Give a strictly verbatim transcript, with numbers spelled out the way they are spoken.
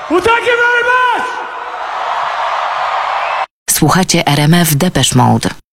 Well, thank you very much! Słuchacie R M F Depeche Mode.